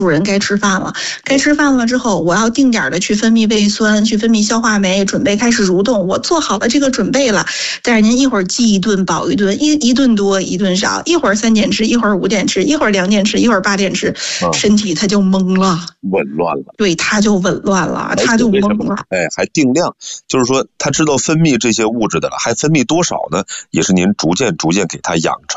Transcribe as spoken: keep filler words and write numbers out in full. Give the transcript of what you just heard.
主人该吃饭了，该吃饭了之后，我要定点的去分泌胃酸，去分泌消化酶，准备开始蠕动。我做好了这个准备了，但是您一会儿饥一顿饱一顿，一一顿多一顿少，一会儿三点吃，一会儿五点吃，一会儿两点吃，一会儿八点吃，嗯、身体它就懵了， 紊乱了。 对，它就紊乱了，它就懵了。 哎，还定量，就是说他知道分泌这些物质的了，还分泌多少呢？也是您逐渐逐渐给他养成。